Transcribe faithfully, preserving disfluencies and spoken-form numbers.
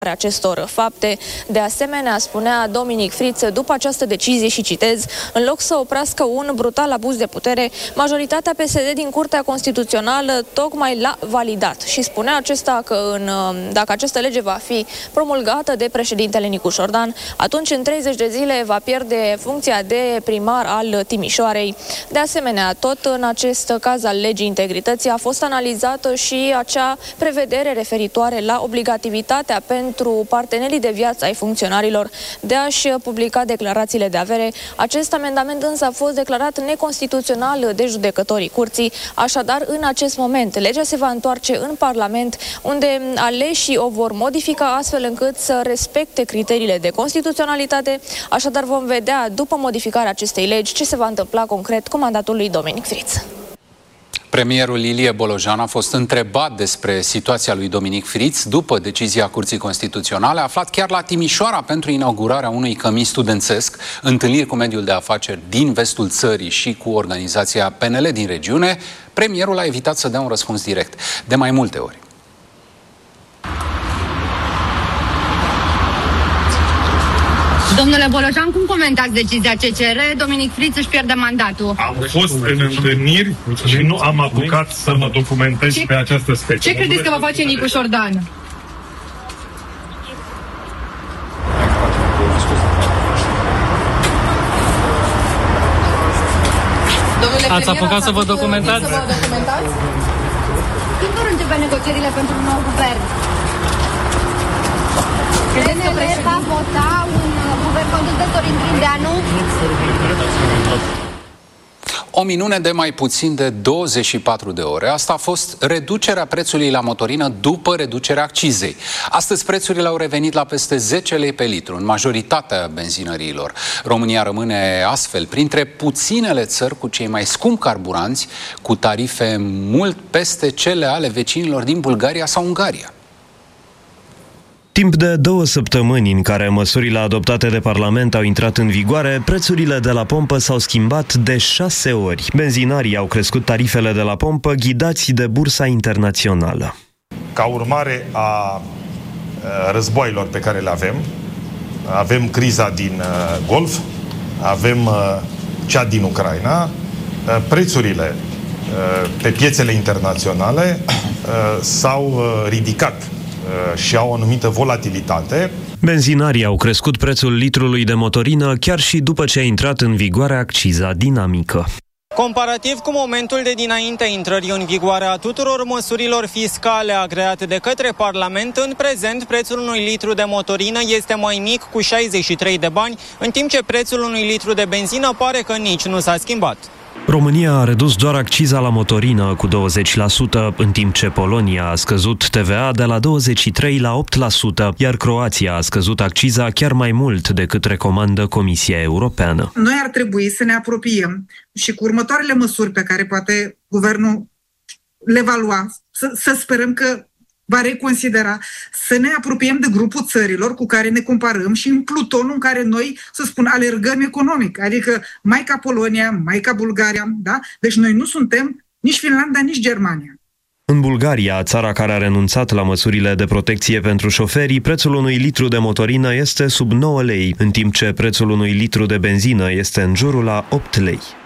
acestor fapte. De asemenea, spunea Dominic Fritz, după această decizie, și citez, în loc să oprească un brutal abuz de putere, majoritatea P S D din Curtea Constituțională tocmai l-a validat. Și spunea acesta că în, dacă această lege va fi promulgată de președintele Nicu Șordan, atunci în treizeci de zile va pierde funcția de primar al Timișoarei. De asemenea, tot în acest caz al legii integrității a fost analizată și acea prevedere referitoare la obligativitatea pentru pentru partenerii de viață ai funcționarilor de a-și publica declarațiile de avere. Acest amendament însă a fost declarat neconstituțional de judecătorii curții. Așadar, în acest moment, legea se va întoarce în Parlament, unde aleșii o vor modifica astfel încât să respecte criteriile de constituționalitate. Așadar, vom vedea, după modificarea acestei legi, ce se va întâmpla concret cu mandatul lui Dominic Fritz. Premierul Ilie Bolojan a fost întrebat despre situația lui Dominic Fritz după decizia Curții Constituționale, aflat chiar la Timișoara pentru inaugurarea unui cămin studențesc, întâlniri cu mediul de afaceri din vestul țării și cu organizația P N L din regiune. Premierul a evitat să dea un răspuns direct, de mai multe ori. Domnule Bolojan, cum comentați decizia C C R? Dominic Fritz își pierde mandatul. Am fost în întâlniri și nu am apucat să mă documentez ce, pe această specie. Ce credeți că va face Nicu Șordan? Domnule Ați apucat să vă documentați? Să vă documentați? Când vor începe negocierile pentru un nou guvern? Credeți că președinte va vota un guvern condus de Dorin Grindeanu? O minune de mai puțin de douăzeci și patru de ore. Asta a fost reducerea prețului la motorină după reducerea accizei. Astăzi prețurile au revenit la peste zece lei pe litru în majoritatea benzinăriilor. România rămâne astfel printre puținele țări cu cei mai scumpi carburanți, cu tarife mult peste cele ale vecinilor din Bulgaria sau Ungaria. Timp de două săptămâni în care măsurile adoptate de Parlament au intrat în vigoare, prețurile de la pompă s-au schimbat de șase ori. Benzinarii au crescut tarifele de la pompă, ghidați de bursa internațională. Ca urmare a războaielor pe care le avem, avem criza din Golf, avem cea din Ucraina, prețurile pe piețele internaționale s-au ridicat și au o anumită volatilitate. Benzinarii au crescut prețul litrului de motorină chiar și după ce a intrat în vigoare acciza dinamică. Comparativ cu momentul de dinaintea intrării în vigoare a tuturor măsurilor fiscale agreate de către Parlament, în prezent prețul unui litru de motorină este mai mic cu șaizeci și trei de bani, în timp ce prețul unui litru de benzină pare că nici nu s-a schimbat. România a redus doar acciza la motorină cu douăzeci la sută, în timp ce Polonia a scăzut T V A de la douăzeci și trei la opt la sută, iar Croația a scăzut acciza chiar mai mult decât recomandă Comisia Europeană. Noi ar trebui să ne apropiem și cu următoarele măsuri pe care poate guvernul le va lua, să, să sperăm că va reconsidera, să ne apropiem de grupul țărilor cu care ne comparăm și în plutonul în care noi, să spun, alergăm economic. Adică mai ca Polonia, mai ca Bulgaria, da? Deci noi nu suntem nici Finlanda, nici Germania. În Bulgaria, țara care a renunțat la măsurile de protecție pentru șoferi, prețul unui litru de motorină este sub nouă lei, în timp ce prețul unui litru de benzină este în jurul la opt lei.